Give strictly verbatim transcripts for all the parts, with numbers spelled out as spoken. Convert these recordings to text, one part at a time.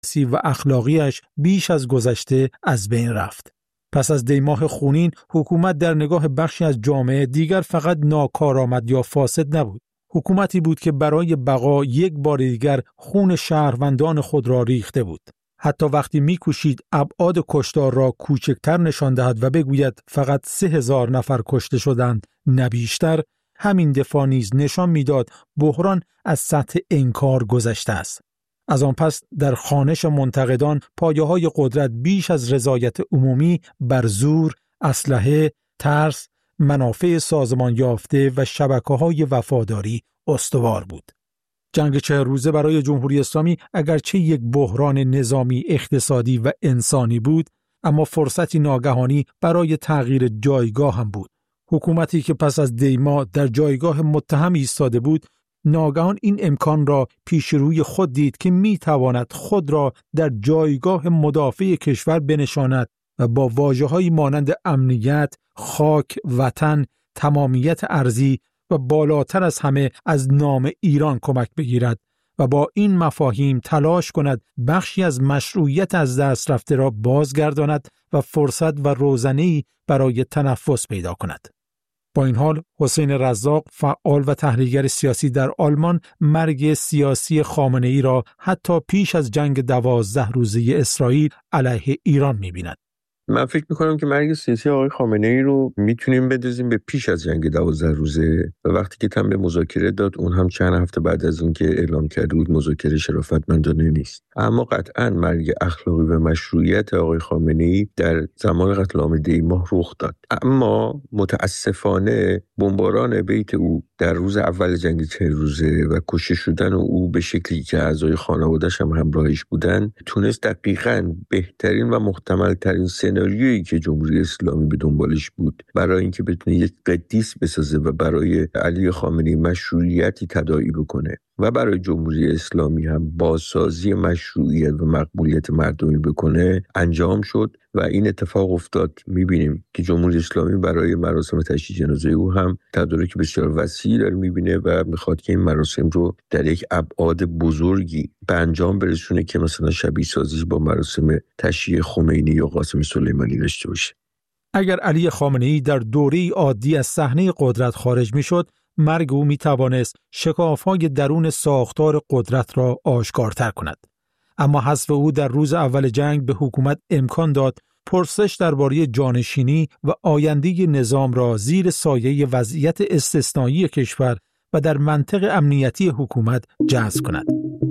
سیاسی و اخلاقیش بیش از گذشته از بین رفت. پس از دیماه خونین، حکومت در نگاه بخشی از جامعه دیگر فقط ناکارآمد یا فاسد نبود. حکومتی بود که برای بقا یک بار دیگر خون شهروندان خود را ریخته بود. حتی وقتی می‌کوشید ابعاد کشتار را کوچکتر نشان دهد و بگوید فقط سه هزار نفر کشته شدند نه بیشتر، همین دفاع نیز نشان می‌داد بحران از سطح انکار گذشته است. از آن پس در خوانش منتقدان پایه‌های قدرت بیش از رضایت عمومی بر زور، اسلحه، ترس، منافع سازمان یافته و شبکه‌های وفاداری استوار بود. جنگ چهل روزه برای جمهوری اسلامی اگرچه یک بحران نظامی، اقتصادی و انسانی بود، اما فرصتی ناگهانی برای تغییر جایگاه هم بود. حکومتی که پس از دیما در جایگاه متهم ایستاده بود، ناگهان این امکان را پیش روی خود دید که می تواند خود را در جایگاه مدافع کشور بنشاند و با واژه‌هایی مانند امنیت، خاک، وطن، تمامیت ارضی و بالاتر از همه از نام ایران کمک بگیرد و با این مفاهیم تلاش کند بخشی از مشروعیت از دست رفته را بازگرداند و فرصت و روزنه‌ای برای تنفس پیدا کند. با این حال حسین رزاق، فعال و تحلیلگر سیاسی در آلمان، مرگ سیاسی خامنه‌ای را حتی پیش از جنگ دوازده روزه اسرائیل علیه ایران می‌بیند. من فکر میکنم که مرگ سیاسی آقای خامنه‌ای رو میتونیم بدوزیم به پیش از جنگ دوازده روزه و وقتی که تم به مذاکره داد، اون هم چند هفته بعد از اون که اعلام کرده بود مذاکره شرافتمندانه نیست. اما قطعاً مرگ اخلاقی و مشروعیت آقای خامنه‌ای در زمان قتل عام دیماه رخ داد. اما متاسفانه بمباران بیت او در روز اول جنگ چهل روزه و کشته شدن او به شکلی که اعضای خانواده‌اش هم همراهش بودن، تونست دقیقاً بهترین و محتمل‌ترین سناریویی که جمهوری اسلامی به دنبالش بود برای اینکه بتونه یک قدیس بسازه و برای علی خامنه‌ای مشروعیتی تداعی بکنه و برای جمهوری اسلامی هم بازسازی مشروعیت و مقبولیت مردمی بکنه انجام شد و این اتفاق افتاد. میبینیم که جمهوری اسلامی برای مراسم تشییع جنازه او هم تدارک بسیار وسیعی داره میبینه و میخواد که این مراسم رو در یک ابعاد بزرگی به انجام برسونه که مثلا شبیه سازی با مراسم تشییع خمینی یا قاسم سلیمانی داشته باشه. اگر علی خامنه‌ای در دوره‌ای عادی از صحنه قدرت خارج میشد، مرگ او میتوانست شکاف‌های درون ساختار قدرت را آشکارتر کند. اما حذف او در روز اول جنگ به حکومت امکان داد پرسش درباره جانشینی و آینده نظام را زیر سایه وضعیت استثنایی کشور و در منطق امنیتی حکومت جذب کند.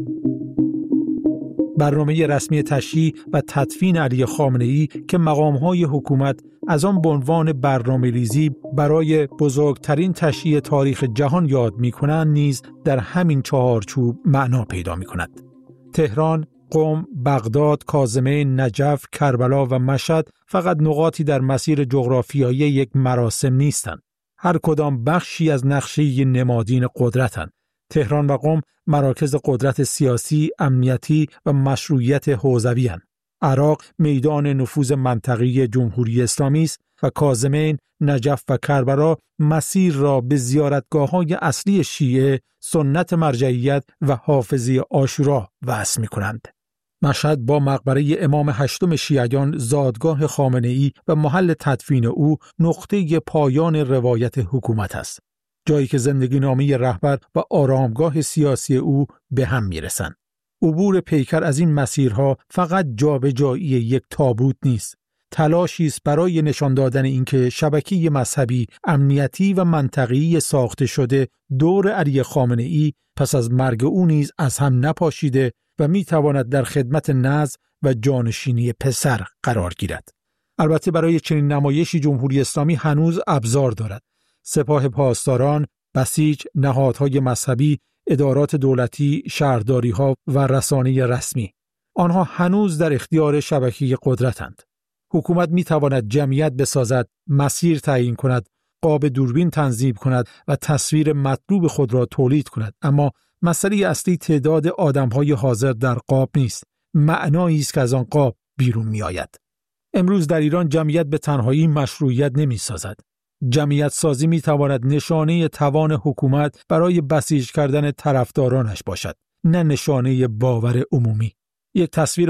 برنامه رسمی تشییع و تدفین علی خامنه‌ای که مقام‌های حکومت از آن به عنوان برنامه‌ریزی برای بزرگترین تشییع تاریخ جهان یاد می‌کنند نیز در همین چهارچوب معنا پیدا می‌کند. تهران، قم، بغداد، کاظمین، نجف، کربلا و مشهد فقط نقاطی در مسیر جغرافیایی یک مراسم نیستند. هر کدام بخشی از نقشه نمادین قدرتند. تهران و قم مراکز قدرت سیاسی، امنیتی و مشروعیت حوزوی هستند. عراق میدان نفوذ منطقی جمهوری اسلامی است و کاظمین، نجف و کربلا مسیر را به زیارتگاه‌های اصلی شیعه، سنت مرجعیت و حافظی عاشورا وصل می‌کنند. مشهد با مقبره امام هشتم شیعیان، زادگاه خامنه‌ای و محل تدفین او نقطه پایان روایت حکومت است. جایی که زندگی نامه رهبر و آرامگاه سیاسی او به هم می‌رسند. عبور پیکر از این مسیرها فقط جابجایی یک تابوت نیست. تلاشی است برای نشان دادن اینکه شبکه مذهبی، امنیتی و منطقه‌ای ساخته شده دور علی خامنه‌ای پس از مرگ او نیز از هم نپاشیده و می‌تواند در خدمت نظم و جانشینی پسر قرار گیرد. البته برای چنین نمایشی جمهوری اسلامی هنوز ابزار دارد. سپاه پاسداران، بسیج، نهادهای مذهبی، ادارات دولتی، شهرداری‌ها و رسانه رسمی. آنها هنوز در اختیار شبکه قدرتند. حکومت می‌تواند جمعیت بسازد، مسیر تعیین کند، قاب دوربین تنظیم کند و تصویر مطلوب خود را تولید کند، اما مسئله اصلی تعداد آدم‌های حاضر در قاب نیست. معنایی است که از آن قاب بیرون می‌آید. امروز در ایران جمعیت به تنهایی مشروعیت نمی‌سازد. جمعیت سازی می‌تواند نشانه توان حکومت برای بسیج کردن طرفدارانش باشد، نه نشانه باور عمومی. یک تصویر